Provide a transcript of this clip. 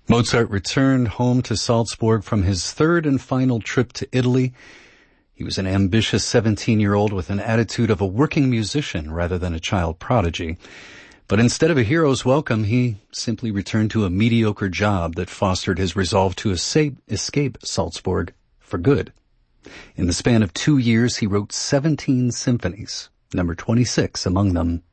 Mozart returned home to Salzburg from his third and final trip to Italy. He was an ambitious 17-year-old with an attitude of a working musician rather than a child prodigy. But instead of a hero's welcome, he simply returned to a mediocre job that fostered his resolve to escape Salzburg for good. In the span of 2 years, he wrote 17 symphonies, number 26 among them